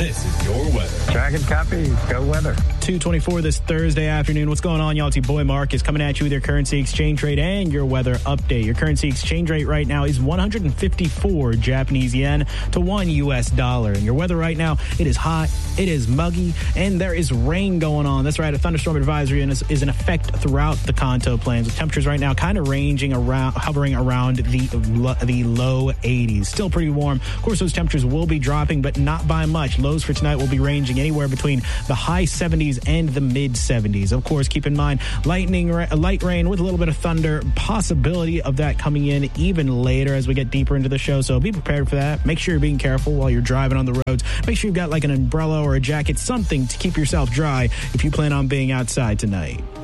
This is your weather. Dragon copy. Go weather. 2:24 this Thursday afternoon. What's going on, y'all? It's your boy Mark is coming at you with your currency exchange rate and your weather update. Your currency exchange rate right now is 154 Japanese yen to $1 US. And your weather right now, it is hot, it is muggy, and there is rain going on. That's right, a thunderstorm advisory is in effect throughout the Kanto Plains, with temperatures right now kind of hovering around the low 80s. Still pretty warm. Of course, those temperatures will be dropping, but not by much. Lows for tonight will be ranging anywhere between the high 70s and the mid 70s. Of course, keep in mind, light rain with a little bit of thunder, possibility of that coming in even later as we get deeper into the show. So be prepared for that. Make sure you're being careful while you're driving on the roads. Make sure you've got like an umbrella or a jacket, something to keep yourself dry if you plan on being outside tonight.